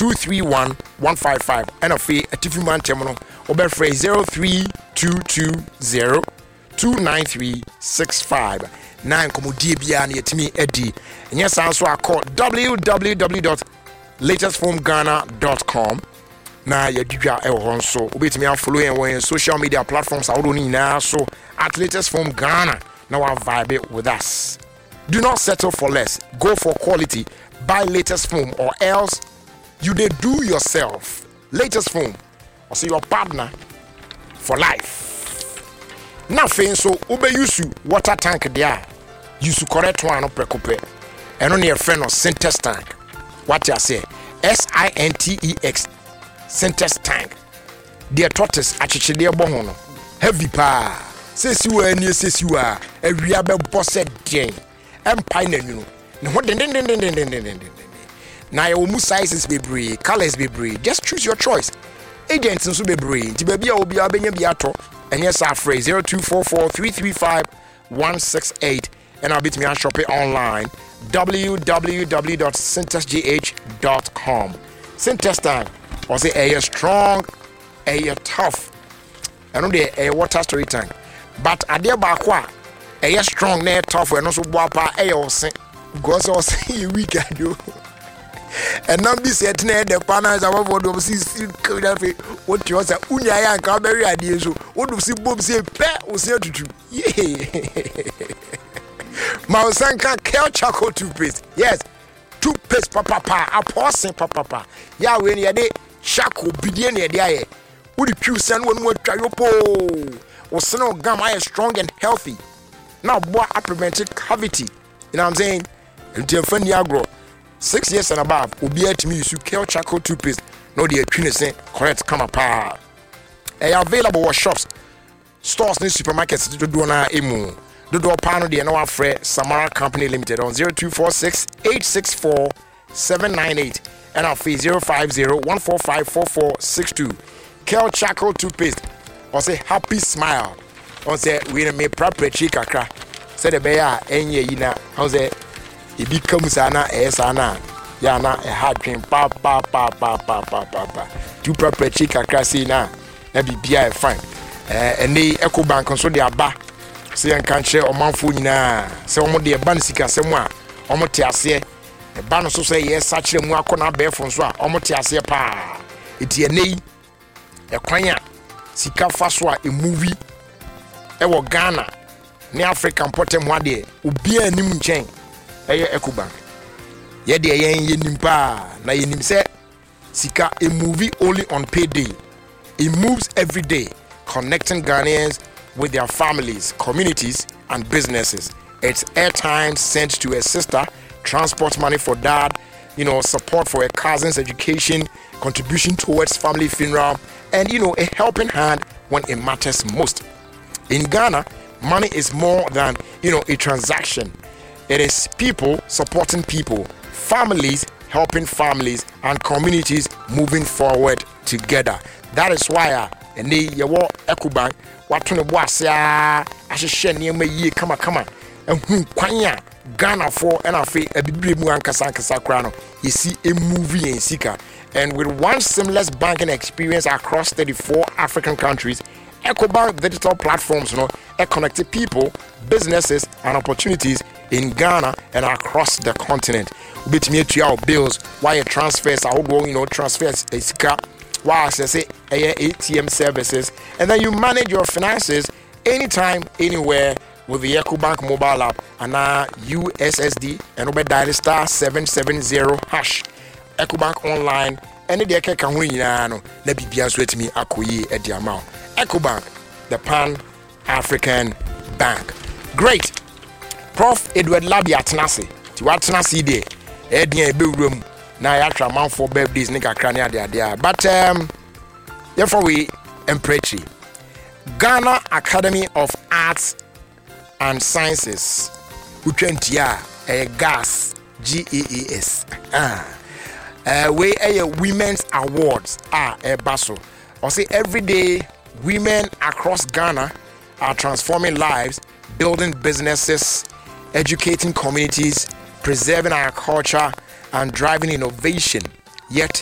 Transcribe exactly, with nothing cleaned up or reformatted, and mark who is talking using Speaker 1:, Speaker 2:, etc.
Speaker 1: two three one one five five and a fee a tiffy man terminal or phrase zero three two two zero two nine three six five nine komodi bia na yetimi edi enya san so akọ w w w dot latest foam ghana dot com na yadwa e ho nso obetimi follow en on social media platforms awodo ni na so at Latest Foam Ghana. Now I vibe with us. Do not settle for less. Go for quality. Buy Latest Foam or else you dey do yourself. Latest Foam. Or see your partner for life. Nothing so ube use water tank there. Use correct one up precope. And only a friend of Sintex tank. What you say? S I N T E X. Sintex tank. Dear tortoise achiche dear bohono. Heavy pa. Says you are near says you are a reable bossed jane. Empire you know. What den den den den den den den den. Now your sizes be brave, colors be brave. Just choose your choice. Agents and so be brave. Tibia will be a beato. And yes, our phrase zero two four four three three five one six eight. And I'll beat me on shopping online. w w w dot sintex g h dot com. Sintex tank was it a strong, a tough. I know the a water storage tank. But a dear bakwa, a strong, nay tough, and also wapa a or sing. Because I say we can do. And now be said, near the partners of what was what you was a unya and carberry ideas. What was it, Bob say, pet was here to do. Yay. Mausanka Kel Charcoal toothpaste. Yes, toothpaste, papa, a porcelain, papa. Ya, when you're there, Charcoal, Bidian, yeah. Would you choose send one more trayopo? Or snow gum, I is strong and healthy. Now, boy, I prevented cavity. You know what I'm saying? Until Fendi Agro, six years and above, will be at me, you Kel Charcoal toothpaste. No, the Trinity, correct, come apart. They are available at shops, stores, and supermarkets to do na emu. The door panel, the Noah Fred Samara Company Limited on zero two four six eight six four seven nine eight and our fee zero five zero one four five four four six two. Kel Charcoal toothpaste. Or say happy smile. Or say we may proper chica cra. Say the bear any yina. How say it becomes ana esana. Yana a hard cream pa pa pa pa pa pa pa pa. Two proper chica crassy na. Maybe be a fine. And they echo bank on so they are ba. Say and can't share or manful na. Say omo de bansika semwa. Omo tiase. The ban so say yes, such a more corner bear from so. Omo tiase pa. It's a nay. A kwanya. Sika faswa a movie ewo Ghana ne African potem wade obi anim nchen eye Ecobank ye de yen yenim pa na yenim se sika a movie only on payday. It moves every day, connecting Ghanaians with their families, communities and businesses. It's airtime sent to a sister, transport money for dad, you know, support for a cousin's education, contribution towards family funeral, and you know, a helping hand when it matters most. In Ghana, money is more than, you know, a transaction. It is people supporting people, families helping families, and communities moving forward together. That is why uh, and they yawo Ecobank watu ne boasia ahihye niam yi kama kama ehun kwanya Ghana for and afi abibire mu ankasa ankasa kra no yesi a movie en sika. And with one seamless banking experience across thirty-four African countries, Ecobank digital platforms, you know, connected people, businesses, and opportunities in Ghana and across the continent. We bet me to your bills, wire transfers, I will you know, transfers, why I say A T M services, and then you manage your finances anytime, anywhere with the Ecobank mobile app and our U S S D and over dial star seven seven zero hash. Ecobank online any de ka ho nyina no na bibia so atimi akoyi e dia ma Ecobank, the Pan African Bank. Great. Prof Edward Labia Tenase ti wa Tenase de e dia e bewuram na ya tra man for birthdays ne kakra ne ade ade. But um therefore we emprechi Ghana Academy of Arts and Sciences utwentia e gas G E E S ah Uh, we a women's awards are a basso. Or say every day women across Ghana are transforming lives, building businesses, educating communities, preserving our culture, and driving innovation. Yet